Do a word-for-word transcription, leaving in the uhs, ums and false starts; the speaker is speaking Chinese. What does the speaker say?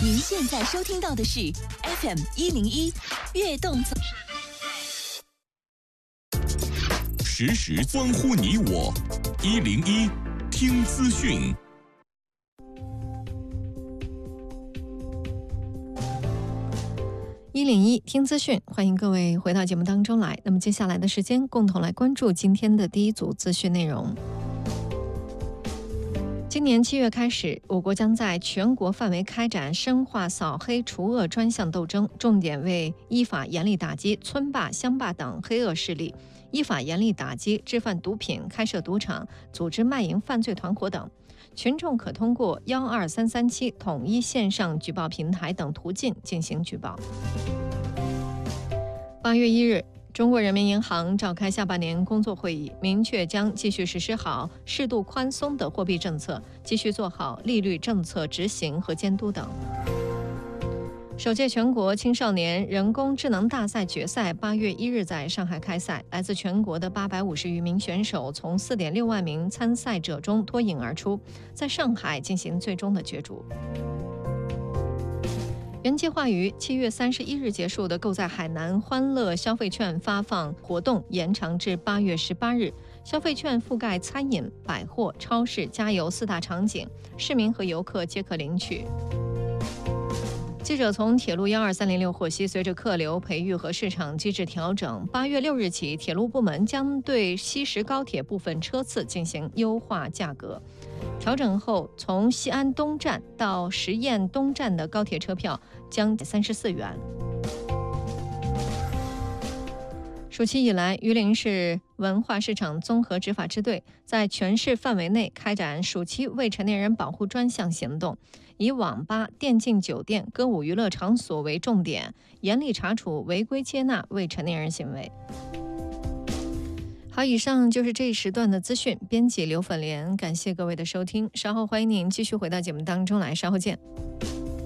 您现在收听到的是 F M 一零一悦动时时关乎你我，一零一听资讯。 一零一听资讯，欢迎各位回到节目当中来。那么接下来的时间，共同来关注今天的第一组资讯内容。今年七月开始，我国将在全国范围开展深化扫黑除恶专项斗争，重点为依法严厉打击村霸、乡霸等黑恶势力，依法严厉打击制贩毒品、开设赌场、组织卖淫犯罪团伙等。群众可通过幺二三三七统一线上举报平台等途径进行举报。八月一日，中国人民银行召开下半年工作会议，明确将继续实施好适度宽松的货币政策，继续做好利率政策执行和监督等。首届全国青少年人工智能大赛决赛八月一日在上海开赛，来自全国的八百五十余名选手从四点六万名参赛者中脱颖而出，在上海进行最终的角逐。原计划于七月三十一日结束的购在海南欢乐消费券发放活动延长至八月十八日，消费券覆盖餐饮、百货、超市、加油四大场景，市民和游客皆可领取。记者从铁路幺二三零六获悉，随着客流培育和市场机制调整，八月六日起，铁路部门将对西石高铁部分车次进行优化价格。调整后，从西安东站到十堰东站的高铁车票将三十四元。暑期以来，榆林市文化市场综合执法支队在全市范围内开展暑期未成年人保护专项行动，以网吧、电竞酒店、歌舞娱乐场所为重点，严厉查处违规接纳未成年人行为。好，以上就是这一时段的资讯。编辑刘粉莲，感谢各位的收听。稍后欢迎您继续回到节目当中来，稍后见。